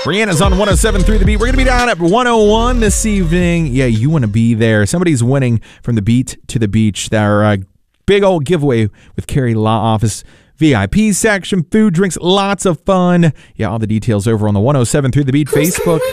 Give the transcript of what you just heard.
Brianna's on 107.3 The Beat. We're going to be down at 101 this evening. Yeah, you want to be there. Somebody's winning from the beat to the beach. Their big old giveaway with Carey Law Office. VIP section, food, drinks, lots of fun. Yeah, all the details over on the 107.3 The Beat Facebook.